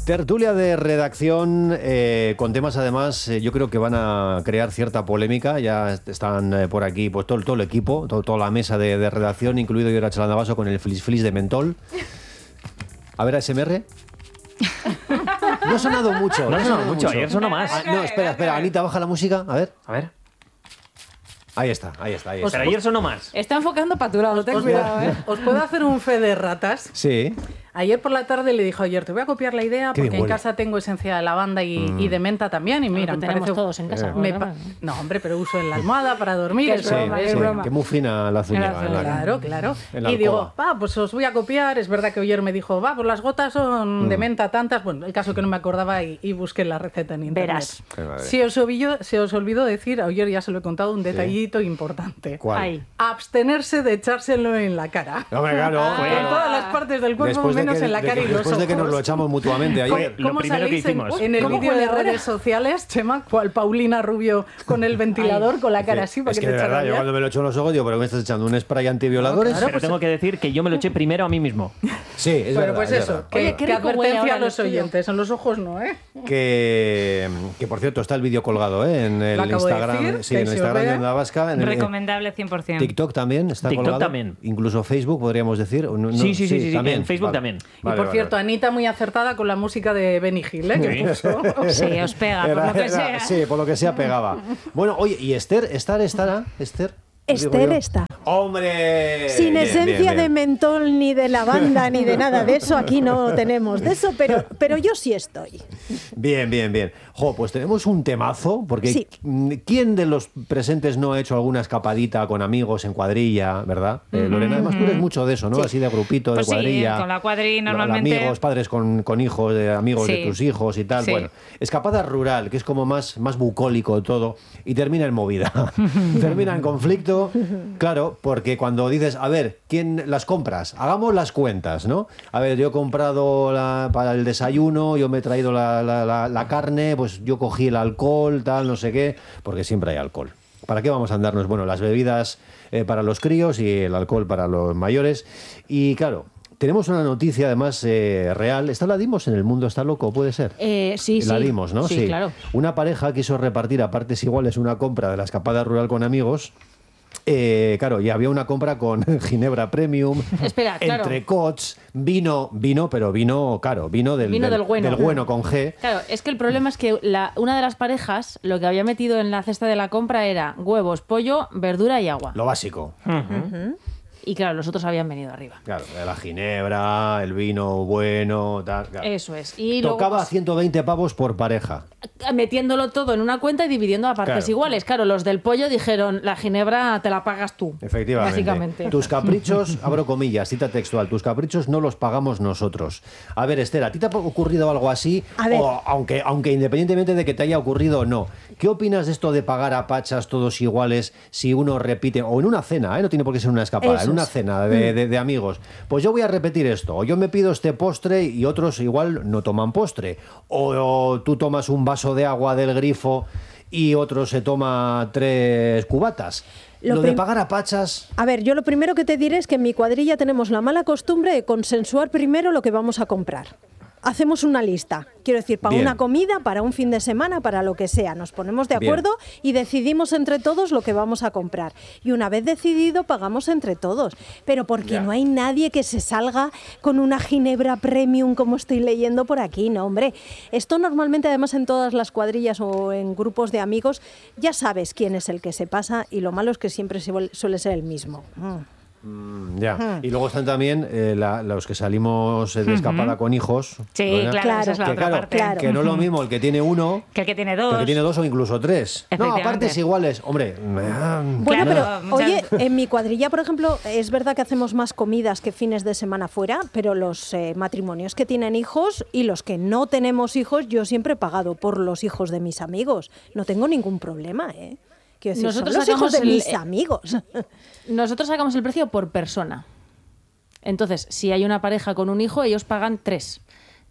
Tertulia de redacción con temas además yo creo que van a crear cierta polémica. Ya están por aquí pues todo el equipo, toda la mesa de redacción, incluido yo, Irache Landavaso, con el flis de mentol. A ver, ASMR. No ha sonado mucho. No ha sonado mucho, ayer sonó más. No, espera, Anita, baja la música. A ver. Ahí está. Pero ayer sonó más. Está enfocando para tu lado, ten cuidado, ¿eh? ¿Os puedo hacer un fe de ratas? Sí. Ayer por la tarde le dijo ayer, te voy a copiar la idea Qué porque bien en huele. casa tengo esencia de lavanda y de menta también. Y mira, Lo me tenemos parece... todos en casa. No, hombre, pero uso en la almohada para dormir. Que es Sí, broma, es sí, broma. que muy fina la Zúñiga. Claro. en la Y digo, alcoba. pues os voy a copiar. Es verdad que ayer me dijo, pues las gotas son de menta tantas. Bueno, el caso es que no me acordaba y busqué la receta en internet. Verás. Qué madre. Se os olvidó decir, ayer ya se lo he contado, un detallito importante. ¿Cuál? Ahí. Abstenerse de echárselo en la cara. Hombre, claro. En todas las partes del cuerpo, Después de menos que- en la cara y los ojos. Después de que nos lo echamos mutuamente ayer. Lo ¿Cómo primero que salís hicimos. en el ¿Cómo vídeo de huele ahora? redes sociales, Chema? ¿Cuál Paulina Rubio con el ventilador, con la cara así para Es que que te de verdad, echara yo bien? cuando me lo echo en los ojos digo, pero me estás echando un spray antivioladores. Claro, Pero tengo que decir que yo me lo eché primero a mí mismo. Sí, es Pero verdad. pues es eso, verdad. Oye, qué que rico huele advertencia ahora a el los estudio. oyentes, en los ojos no, ¿eh? Que por cierto está el vídeo colgado en el Lo acabo de Instagram, decir, sí, en el que se Instagram ve. de Onda Vasca, en el Recomendable 100%. TikTok también está TikTok colgado. también. Incluso Facebook podríamos decir. Sí, en Facebook Vale. también. Y por cierto, Anita muy acertada con la música de Benny Hill, ¿eh? Que puso. Sí, os pega, por lo que sea. Sí, por lo que sea pegaba. Bueno, oye, ¿y Esther? ¿Estará? ¿Esther? Esther Digo yo. está. ¡Hombre! Sin Bien, esencia bien, de bien. mentol, ni de lavanda, ni de nada de eso. Aquí no tenemos de eso, pero yo sí estoy. Bien. Jo, pues tenemos un temazo, porque Sí. ¿quién de los presentes no ha hecho alguna escapadita con amigos en cuadrilla, verdad? Lorena, además tú eres mucho de eso, ¿no? Sí. Así de grupito, Pues de sí, cuadrilla. con la cuadri normalmente- Amigos, padres con hijos, amigos de Sí. tus hijos y tal. Sí. Bueno, escapada rural, que es como más bucólico todo, y termina en movida. Termina en conflicto, claro, porque cuando dices, a ver, ¿quién las compras? Hagamos las cuentas, ¿no? A ver, yo he comprado para el desayuno, yo me he traído la carne, pues yo cogí el alcohol, tal, no sé qué, porque siempre hay alcohol. ¿Para qué vamos a andarnos? Bueno, las bebidas para los críos y el alcohol para los mayores. Y claro, tenemos una noticia además real. ¿Esta la dimos en El Mundo Está Loco? ¿Puede ser? Sí. La dimos, ¿no? Sí, claro. Una pareja quiso repartir a partes iguales una compra de la escapada rural con amigos. Claro, y había una compra con ginebra premium, Espera, claro. entrecots, vino, pero vino caro, vino del bueno. del bueno con G. Claro, es que el problema es que una de las parejas lo que había metido en la cesta de la compra era huevos, pollo, verdura y agua. Lo básico. Y claro, los otros habían venido arriba. Claro, la ginebra, el vino bueno, tal. Claro. Eso es. Y luego, Tocaba pues, 120 pavos por pareja. metiéndolo todo en una cuenta y dividiendo a partes Claro. iguales. Claro, los del pollo dijeron, la ginebra te la pagas tú. Efectivamente. Básicamente. Tus caprichos, abro comillas, cita textual, tus caprichos no los pagamos nosotros. A ver, Esther, ¿a ti te ha ocurrido algo así? A ver. O, aunque independientemente de que te haya ocurrido o no, ¿qué opinas de esto de pagar a pachas todos iguales si uno repite, o en una cena, no tiene por qué ser una escapada, Eso en una es. cena de amigos, pues yo voy a repetir esto, o yo me pido este postre y otros igual no toman postre, o tú tomas un vaso de agua del grifo y otro se toma 3 cubatas? Lo Lo de prim- pagar a pachas... A ver, yo lo primero que te diré es que en mi cuadrilla tenemos la mala costumbre de consensuar primero lo que vamos a comprar. Hacemos una lista, quiero decir, para Bien. una comida, para un fin de semana, para lo que sea. Nos ponemos de Bien. acuerdo y decidimos entre todos lo que vamos a comprar. Y una vez decidido, pagamos entre todos. Pero porque Ya. no hay nadie que se salga con una ginebra premium como estoy leyendo por aquí, ¿no, hombre? Esto normalmente, además, en todas las cuadrillas o en grupos de amigos, ya sabes quién es el que se pasa y lo malo es que siempre suele ser el mismo. Ya. Y luego están también los que salimos de escapada con hijos. Sí, ¿verdad? claro, Claro. esa es la Que otra claro, parte. Claro. que no es lo mismo el que tiene uno Que el que tiene que dos. el que tiene 2 o incluso 3. No, Efectivamente. partes iguales. Hombre, Bueno, Claro, pero muchas- oye, en mi cuadrilla, por ejemplo, es verdad que hacemos más comidas que fines de semana fuera, pero los matrimonios que tienen hijos y los que no tenemos hijos, yo siempre he pagado por los hijos de mis amigos. No tengo ningún problema, ¿eh? Quiero decir, Nosotros son los hijos de sacamos mis amigos. Nosotros sacamos el precio por persona. Entonces, si hay una pareja con un hijo, ellos pagan 3.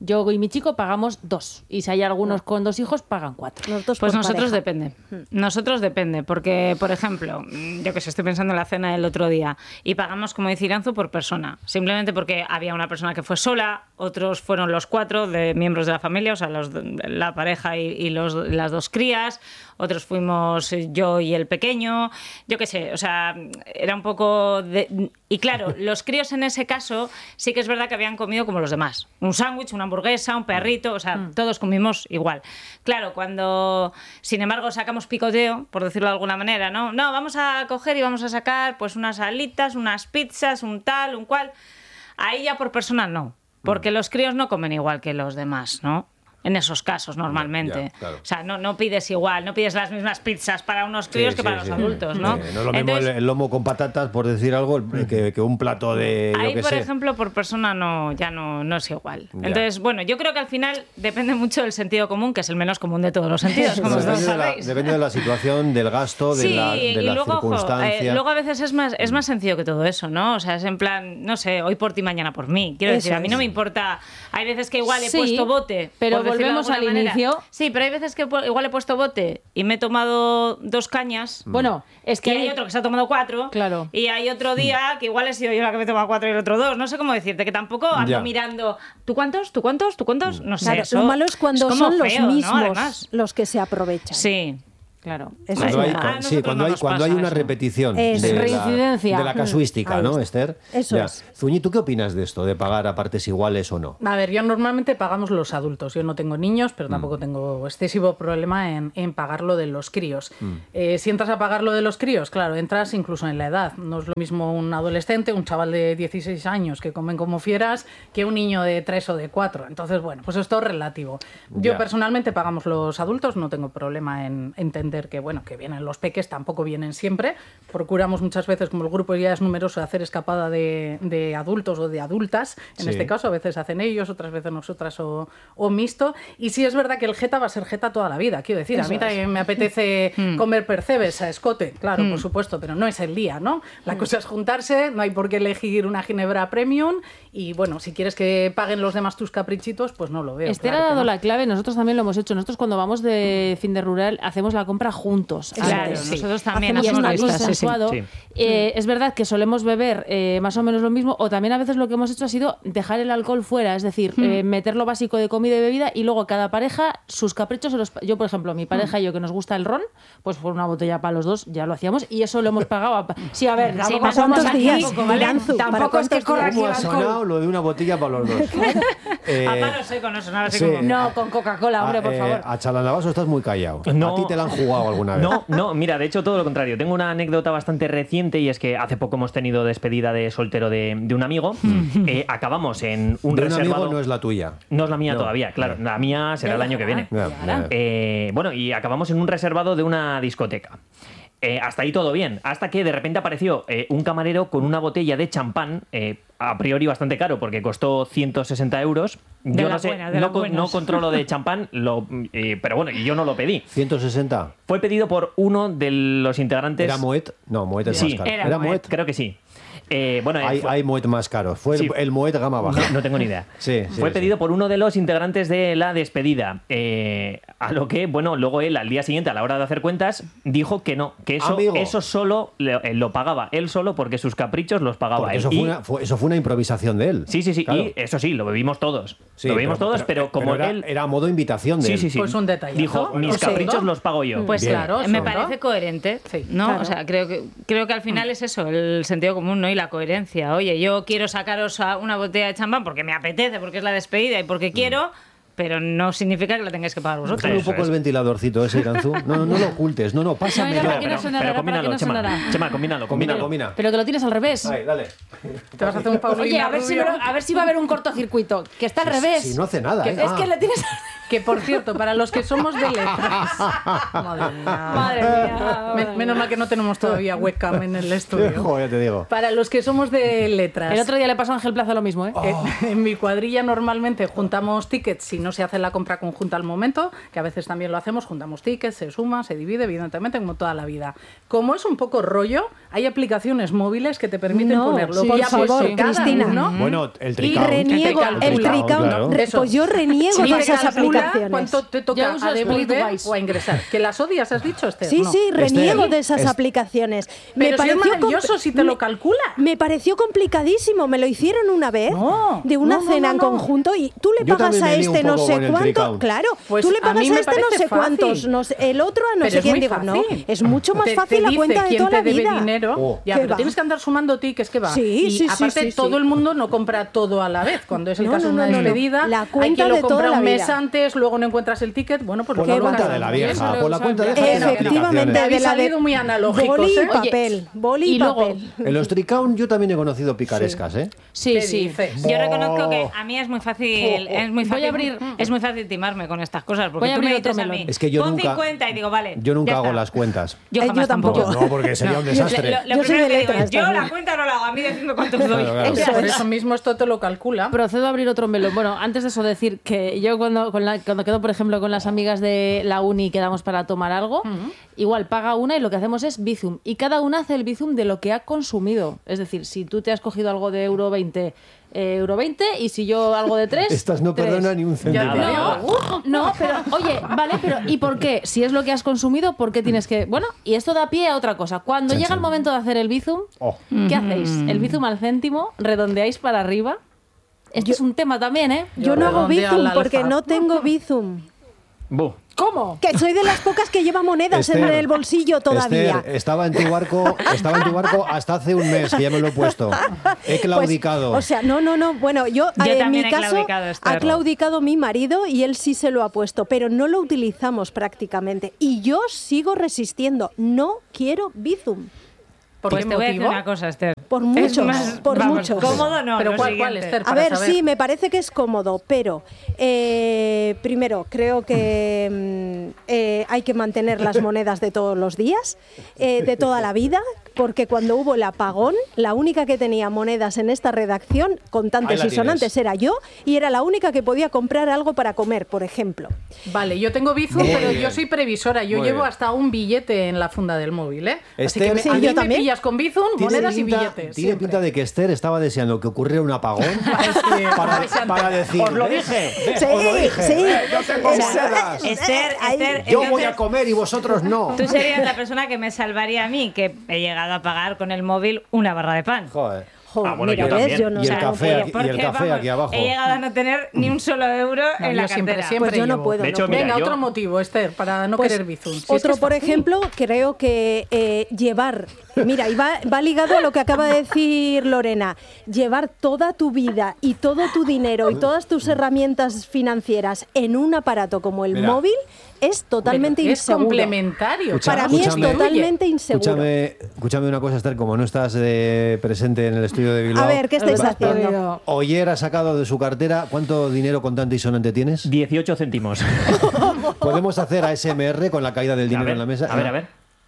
Yo y mi chico pagamos 2. Y si hay algunos con 2 hijos, pagan 4. Los dos Pues por nosotros pareja. depende. Nosotros depende, porque, por ejemplo, yo que sé, estoy pensando en la cena del otro día y pagamos, como dice Iranzu, por persona. Simplemente porque había una persona que fue sola, otros fueron los 4 de miembros de la familia, o sea, la pareja y las 2 crías, otros fuimos yo y el pequeño, yo qué sé, o sea, era un poco... Y claro, los críos en ese caso sí que es verdad que habían comido como los demás. Un sándwich, una hamburguesa, un perrito, o sea, todos comimos igual. Claro, cuando, sin embargo, sacamos picoteo, por decirlo de alguna manera, ¿no? No, vamos a coger y vamos a sacar pues unas alitas, unas pizzas, un tal, un cual. Ahí ya por persona no, porque los críos no comen igual que los demás, ¿no? En esos casos, normalmente. Ya, claro. O sea, no pides igual, no pides las mismas pizzas para unos críos que para los adultos, ¿no? No es lo mismo Entonces, el lomo con patatas, por decir algo, que un plato de, ahí, yo qué por sé. ejemplo, por persona ya no es igual. Ya. Entonces, bueno, yo creo que al final depende mucho del sentido común, que es el menos común de todos los sentidos, como Depende todos de la- sabéis. depende de la situación, del gasto, de Sí, la y luego, ojo, circunstancia. luego a veces es más sencillo que todo eso, ¿no? O sea, es en plan, no sé, hoy por ti, mañana por mí. Quiero Eso decir, a mí no es. me importa. Hay veces que igual he Sí, puesto bote. pero por decirlo de volvemos alguna al manera. inicio. Sí, pero hay veces que igual he puesto bote y me he tomado 2 cañas. Bueno, es que Y hay otro que se ha tomado 4. Claro. Y hay otro día que igual he sido yo la que me he tomado 4 y el otro 2. No sé cómo decirte, que tampoco ando Ya. mirando. ¿Tú cuántos? ¿Tú cuántos? ¿Tú cuántos? No sé. Claro, eso lo malo es cuando como son los feo, ¿no? mismos Además. los que se aprovechan. Sí. Claro. Eso Cuando es hay, verdad. a nosotros cuando no hay, nos cuando hay pasa una eso. repetición Eso. de Reincidencia. de la casuística, Ahí ¿no, está. Esther? Eso Ya. es. Zuñi, ¿tú qué opinas de esto, de pagar a partes iguales o no? A ver, yo normalmente pagamos los adultos. Yo no tengo niños, pero tampoco tengo excesivo problema en pagar lo de los críos. Si entras a pagar lo de los críos, claro, entras incluso en la edad. No es lo mismo un adolescente, un chaval de 16 años que comen como fieras, que un niño de 3 o de 4. Entonces, bueno, pues esto es relativo. Yo Ya. personalmente pagamos los adultos, no tengo problema en entender que, bueno, que vienen los peques, tampoco vienen siempre. Procuramos muchas veces, como el grupo ya es numeroso, hacer escapada de adultos o de adultas. En Sí. este caso, a veces hacen ellos, otras veces nosotras o mixto. Y sí es verdad que el jeta va a ser jeta toda la vida. Quiero decir, a mí también me apetece comer percebes a escote, claro, por supuesto, pero no es el día, ¿no? La cosa es juntarse, no hay por qué elegir una ginebra premium y, bueno, si quieres que paguen los demás tus caprichitos, pues no lo veo. Esther claro ha que dado no. la clave, nosotros también lo hemos hecho. Nosotros cuando vamos de fin de rural hacemos la compra juntos. Claro, antes. sí. nosotros también Hacemos Y hacemos está una listas, sí, sí. consensuado. Sí. Es verdad que solemos beber más o menos lo mismo, o también a veces lo que hemos hecho ha sido dejar el alcohol fuera, es decir, meter lo básico de comida y bebida y luego cada pareja sus caprichos. Yo, por ejemplo, mi pareja y yo que nos gusta el ron, pues por una botella para los dos ya lo hacíamos y eso lo hemos pagado. Sí, a ver, tampoco ¿para somos cuántos aquí, días, tampoco, ¿vale? Iranzu? ¿Para Tampoco es que cuántos corra días? aquí ¿Cómo el ha alcohol. sonado lo de una botella para los dos? A palo seco no sonaba así sí. como... No, con Coca-Cola, hombre, por favor. A Chalandabaso estás muy callado. No. ¿A ti te la han jugado alguna vez? No, mira, de hecho todo lo contrario. Tengo una anécdota bastante reciente y es que hace poco hemos tenido despedida de soltero de un amigo. Acabamos en un De un reservado. amigo no es la tuya. No es la mía No. todavía, claro. La mía será el año que viene. Ya, ya. Bueno, y acabamos en un reservado de una discoteca. Hasta ahí todo bien, hasta que de repente apareció un camarero con una botella de champán, a priori bastante caro porque costó 160 euros. De Yo la no sé, buena, de la buenas. no controlo de champán, pero bueno, y yo no lo pedí. 160. Fue pedido por uno de los integrantes. ¿Era Moet? No, Moet es Sí, más caro. era Moet. Creo que sí. Bueno, Hay Moet más caros. Fue Sí. el Moet gama baja. no tengo ni idea. Sí, sí, Fue sí. pedido por uno de los integrantes de la despedida. A lo que, bueno, luego él al día siguiente, a la hora de hacer cuentas, dijo que no, que Amigo. eso solo lo pagaba él solo porque sus caprichos los pagaba Porque él. eso Y- fue una improvisación de él. Sí, Claro. y eso sí, lo bebimos todos. Sí, lo bebimos todos, pero como era, él... era a modo invitación de Sí, él. sí, sí. Pues un detallazo. Dijo, Bueno, mis sí. caprichos los pago yo. Pues Bien. claro, Eso, me ¿no? parece coherente, Sí. ¿no? Claro. O sea, creo que al final es eso, el sentido común, ¿no? Y la coherencia. Oye, yo quiero sacaros una botella de champán porque me apetece, porque es la despedida y porque quiero, pero no significa que la tengáis que pagar vosotros. Bájale un Eso poco es. el ventiladorcito ese, Iranzu. No lo ocultes. No, pásamelo. No, era para que no sonara, Pero era para que no Chema. sonara. Chema, combínalo. Combina. Pero que lo tienes al revés. Ahí, dale. Te vas a hacer un Paulina Oye, a ver si Rubio. va a haber un cortocircuito, que está al revés. si no hace nada, Que- ¿eh? Es que le tienes... Que por cierto, para los que somos de letras. Madre mía. Madre mía. Menos mal que no tenemos todavía webcam en el estudio. Joder, te digo. Para los que somos de letras. El otro día le pasó a Ángel Plaza lo mismo, ¿eh? En mi cuadrilla normalmente juntamos tickets si no se hace la compra conjunta al momento, que a veces también lo hacemos, juntamos tickets, se suma, se divide, evidentemente, como toda la vida. Como es un poco rollo, hay aplicaciones móviles que te permiten No, ponerlo. sí, ya por favor, puesto cada Cristina. uno. Bueno, el Y tricount. reniego el tricount, tricount. claro. Pues yo reniego Y de te esas calcula aplicaciones. cuánto te Yo toca uso a devolver Splitwise. o a ingresar. ¿Que las odias, has dicho, Esther? Sí, No. sí, reniego Esther, de esas es- aplicaciones. Pero si es maravilloso si te lo calcula. Me pareció complicadísimo. Me lo hicieron una vez No, de una no, no, cena no, en no. conjunto y tú le Yo pagas también a me lío un este no poco sé con el cuánto. tricount. Claro, Pues tú le a pagas mí a me este no parece sé cuántos, fácil. no sé- el otro a no Pero sé es quién. muy Digo, no, fácil. es mucho más Te fácil la dice cuenta de quién toda te la debe vida. dinero. Oh. Ya, ¿Qué pero va? tienes que andar sumando tickets, que va. Sí, y sí, sí, aparte, sí, sí. todo el mundo no compra todo a la vez. Cuando es el No, caso de no, una no, no. despedida, La hay cuenta quien lo de toda compra la un mes vida. antes, luego no encuentras el ticket. Bueno, pues Por lo la que cuenta hagas. de la Eso vieja, lo por la usan cuenta de bien. esas Efectivamente, aplicaciones. Habéis de la de salido muy analógicos, boli y ¿eh? papel, boli y y luego- papel. En los tricount yo también he conocido picarescas, ¿eh? Sí, ¿Qué sí. dices? Yo reconozco que a mí es muy fácil, Voy a abrir- es muy fácil timarme con estas cosas, porque Voy a tú me abrir otro dices a mí, melón. Es que yo pon nunca- 50 y digo, vale, Yo nunca ya hago está. las cuentas. Yo Yo jamás tampoco. No, porque sería un desastre. Lo Yo soy primero de que digo letras es, yo también. la cuenta no la hago, a mí decime cuántos doy. Claro, claro. Eso Por es. eso mismo esto te lo calcula. Procedo a abrir otro melón. Bueno, antes de eso decir que yo cuando quedo, por ejemplo, con las amigas de la uni y quedamos para tomar algo, igual paga una y lo que hacemos es Bizum. Y cada una hace el Bizum de lo que ha consumido. Es decir, si tú te has cogido algo de euro 20, y si yo algo de 3... Estas no perdonan ni un céntimo. Ya. No, pero oye, vale, pero ¿y por qué? Si es lo que has consumido, ¿por qué tienes que...? Bueno, y esto da pie a otra cosa. Cuando Chan, llega chan. el momento de hacer el Bizum, Oh. ¿qué hacéis? ¿El Bizum al céntimo? ¿Redondeáis para arriba? Esto es un tema también, ¿eh? Yo no hago redondeo Bizum al porque alfa. no tengo Bizum. Buh. ¿Cómo? Que soy de las pocas que lleva monedas en Esther, el bolsillo todavía. Esther, estaba en tu barco hasta hace un mes, que ya me lo he puesto. He claudicado. Pues, o sea, no. Bueno, yo en también mi he caso claudicado, Esther. ha claudicado mi marido y él sí se lo ha puesto, pero no lo utilizamos prácticamente. Y yo sigo resistiendo. No quiero Bizum. ¿Por Pues qué te voy a decir motivo? una cosa, Esther. Por Es muchos, más, por vamos, muchos. cómodo no, Pero lo ¿cuál, siguiente. Esther? A Para ver, saber. sí, me parece que es cómodo, pero primero creo que hay que mantener las monedas de todos los días, de toda la vida, porque cuando hubo el apagón, la única que tenía monedas en esta redacción, Ahí contantes la y sonantes, tienes. era yo, y era la única que podía comprar algo para comer, por ejemplo. Vale, yo tengo Bizum, Muy pero bien. yo soy previsora. Yo Muy llevo bien. hasta un billete en la funda del móvil, ¿eh? Así Esther, que sí, a mí yo me también. pillas con Bizum, monedas y billetes. Tiene siempre. pinta de que Esther estaba deseando que ocurriera un apagón para decir. Os lo ¿ves? dije. ¿Ves? Os lo dije. sí. Yo tengo Eso. monedas. Esther, Esther, Yo voy entonces, a comer y vosotros no. tú serías la persona que me salvaría a mí, que he llegado a pagar con el móvil una barra de pan. Joder. Joder, bueno, mira, yo ¿ves? también. Yo no Y el no café puedo. aquí- el café aquí abajo. He llegado a no tener ni un solo euro No, en yo la siempre, cartera. siempre Pues yo no llevo. puedo. De hecho, no puedo. mira, Venga, yo- otro motivo, Esther, para no Pues, querer Bizum. Si es que otro, es por fácil. ejemplo, creo que llevar, mira, y va ligado a lo que acaba de decir Lorena, llevar toda tu vida y todo tu dinero y todas tus herramientas financieras en un aparato como el Mira. móvil es totalmente Pero es inseguro. complementario. Para mí es Escúchame. totalmente inseguro. Escúchame una cosa, Esther, como no estás presente en el estudio de Bilbao. A ver, ¿qué estáis Pero- haciendo? Oyer ha sacado de su cartera, ¿cuánto dinero contante y sonante tienes? 18 céntimos. Podemos hacer ASMR con la caída del dinero en la mesa. A ver.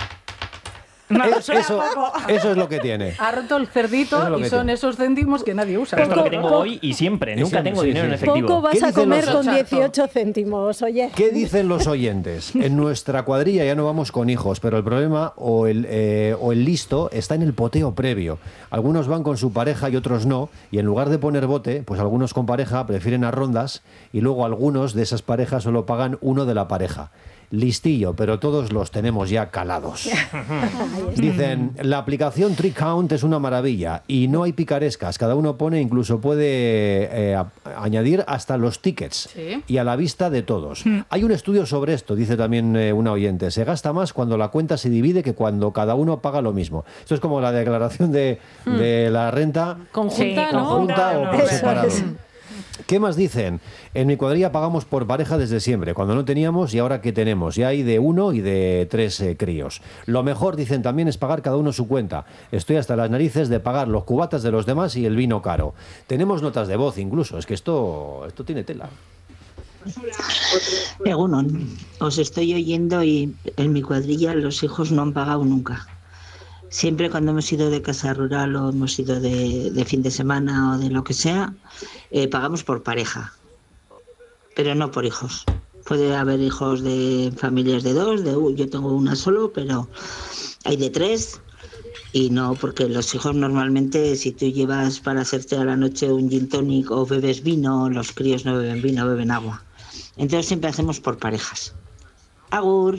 No, suena Eso, poco. eso es lo que tiene. Ha roto el Eso es cerdito lo y que son tiene. esos céntimos que nadie usa. Pero esto es lo que Poco- tengo poco- hoy y siempre. Y Nunca siempre, tengo sí, dinero en sí. efectivo. Poco vas ¿Qué a dicen comer los- con Exacto. 18 céntimos, oye. ¿Qué dicen los oyentes? En nuestra cuadrilla ya no vamos con hijos, pero el problema o el listo está en el poteo previo. Algunos van con su pareja y otros no, y en lugar de poner bote, pues algunos con pareja prefieren a rondas y luego algunos de esas parejas solo pagan uno de la pareja. Listillo, pero todos los tenemos ya calados. Dicen, la aplicación TreeCount es una maravilla y no hay picarescas. Cada uno pone, incluso puede añadir hasta los tickets Sí. y a la vista de todos. Hay un estudio sobre esto, dice también una oyente. Se gasta más cuando la cuenta se divide que cuando cada uno paga lo mismo. Esto es como la declaración de la renta Conjunta, Sí, ¿no? conjunta o por Eso separado. es. ¿Qué más dicen? En mi cuadrilla pagamos por pareja desde siempre, cuando no teníamos y ahora que tenemos. Ya hay de 1 y de 3 críos. Lo mejor, dicen también, es pagar cada uno su cuenta. Estoy hasta las narices de pagar los cubatas de los demás y el vino caro. Tenemos notas de voz incluso, es que esto tiene tela. Egunon, os estoy oyendo y en mi cuadrilla los hijos no han pagado nunca. Siempre cuando hemos ido de casa rural o hemos ido de fin de semana o de lo que sea, pagamos por pareja, pero no por hijos. Puede haber hijos de familias de dos, yo tengo una solo, pero hay de tres. Y no, porque los hijos normalmente, si tú llevas para hacerte a la noche un gin tonic o bebes vino, los críos no beben vino, beben agua. Entonces siempre hacemos por parejas. Agur.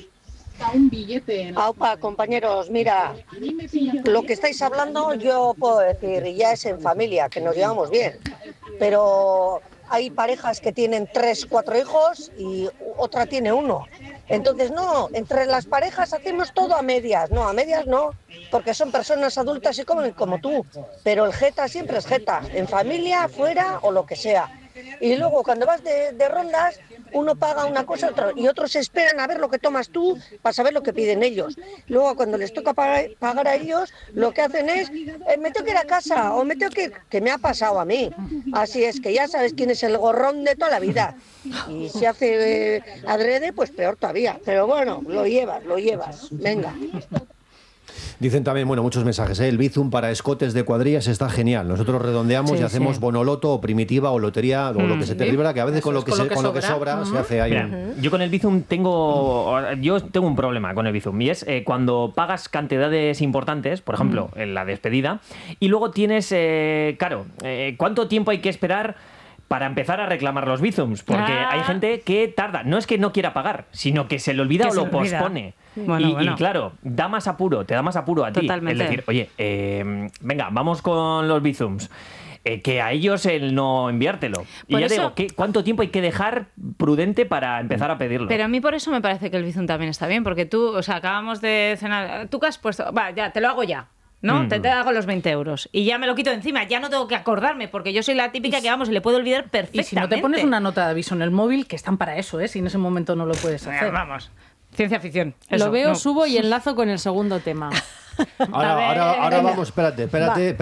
Aupa, compañeros, mira, lo que estáis hablando yo puedo decir, ya es en familia, que nos llevamos bien, pero hay parejas que tienen 3, 4 hijos y otra tiene 1. Entonces no, entre las parejas hacemos todo a medias no, porque son personas adultas y comen como tú, pero el jeta siempre es jeta, en familia, fuera o lo que sea. Y luego cuando vas de rondas, uno paga una cosa y otros esperan a ver lo que tomas tú para saber lo que piden ellos. Luego cuando les toca pagar a ellos, lo que hacen es, me tengo que ir a casa o me tengo que me ha pasado a mí. Así es que ya sabes quién es el gorrón de toda la vida. Y si hace adrede, pues peor todavía. Pero bueno, lo llevas. Venga. Dicen también, bueno, muchos mensajes, ¿eh? El Bizum para escotes de cuadrillas está genial. Nosotros redondeamos y hacemos bonoloto o primitiva o lotería o lo que se te libra, que a veces con lo que sobra se hace ahí. Mira, yo con el Bizum tengo un problema con el Bizum y es cuando pagas cantidades importantes, por ejemplo, en la despedida, y luego tienes, ¿cuánto tiempo hay que esperar para empezar a reclamar los Bizums? Porque hay gente que tarda, no es que no quiera pagar, sino que se le olvida o lo pospone. Y claro, te da más apuro a ti. Totalmente. Es decir, oye, venga, vamos con los Bizums. Que a ellos el no enviártelo. Y ya digo, ¿cuánto tiempo hay que dejar prudente para empezar a pedirlo? Pero a mí por eso me parece que el Bizum también está bien, porque tú, acabamos de cenar, ¿tú qué has puesto? Va, ya, te lo hago ya. ¿No? Te hago los 20 euros y ya me lo quito de encima, ya no tengo que acordarme porque yo soy la típica que vamos y le puedo olvidar perfectamente. Y si no te pones una nota de aviso en el móvil, que están para eso, si en ese momento no lo puedes hacer. Vamos, ciencia ficción. Lo veo, subo y enlazo con el segundo tema. Ahora vamos, espérate,